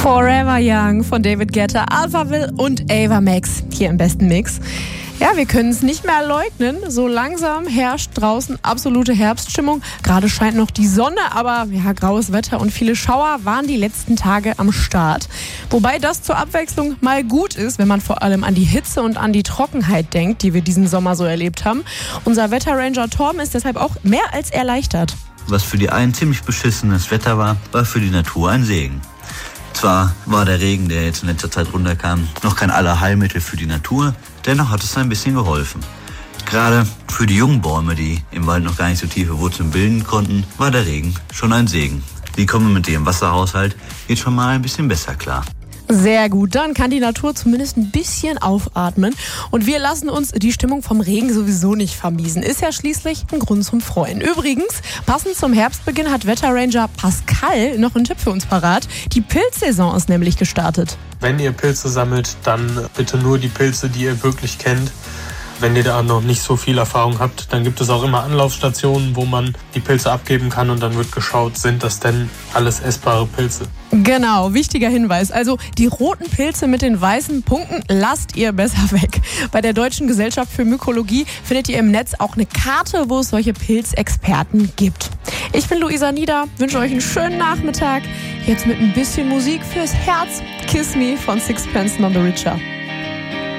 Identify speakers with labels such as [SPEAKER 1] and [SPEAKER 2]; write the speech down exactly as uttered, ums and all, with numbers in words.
[SPEAKER 1] Forever Young von David Guetta, Alphaville und Ava Max hier im besten Mix. Ja, wir können es nicht mehr leugnen. So langsam herrscht draußen absolute Herbststimmung. Gerade scheint noch die Sonne, aber ja, graues Wetter und viele Schauer waren die letzten Tage am Start. Wobei das zur Abwechslung mal gut ist, wenn man vor allem an die Hitze und an die Trockenheit denkt, die wir diesen Sommer so erlebt haben. Unser Wetterranger Torben ist deshalb auch mehr als erleichtert.
[SPEAKER 2] Was für die einen ziemlich beschissenes Wetter war, war für die Natur ein Segen. Zwar war der Regen, der jetzt in letzter Zeit runterkam, noch kein Allerheilmittel für die Natur, dennoch hat es ein bisschen geholfen. Gerade für die jungen Bäume, die im Wald noch gar nicht so tiefe Wurzeln bilden konnten, war der Regen schon ein Segen. Die kommen mit ihrem Wasserhaushalt jetzt schon mal ein bisschen besser klar.
[SPEAKER 1] Sehr gut, dann kann die Natur zumindest ein bisschen aufatmen. Und wir lassen uns die Stimmung vom Regen sowieso nicht vermiesen. Ist ja schließlich ein Grund zum Freuen. Übrigens, passend zum Herbstbeginn hat Wetterranger Pascal noch einen Tipp für uns parat. Die Pilzsaison ist nämlich gestartet.
[SPEAKER 3] Wenn ihr Pilze sammelt, dann bitte nur die Pilze, die ihr wirklich kennt. Wenn ihr da noch nicht so viel Erfahrung habt, dann gibt es auch immer Anlaufstationen, wo man die Pilze abgeben kann und dann wird geschaut, sind das denn alles essbare Pilze?
[SPEAKER 1] Genau, wichtiger Hinweis. Also die roten Pilze mit den weißen Punkten lasst ihr besser weg. Bei der Deutschen Gesellschaft für Mykologie findet ihr im Netz auch eine Karte, wo es solche Pilzexperten gibt. Ich bin Luisa Nieder, wünsche euch einen schönen Nachmittag. Jetzt mit ein bisschen Musik fürs Herz. Kiss Me von Sixpence None the Richer.